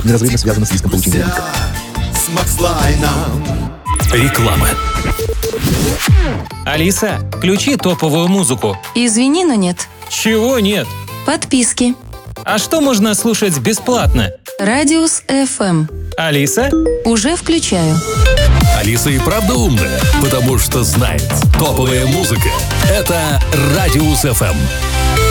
неразрывно связано с риском получения ребенка. Реклама. Алиса, включи топовую музыку. Извини, но нет. Чего нет? Подписки. А что можно слушать бесплатно? Радиус FM. Алиса? Уже включаю. Алиса и правда умная, потому что знает, топовая музыка — это Радиус FM.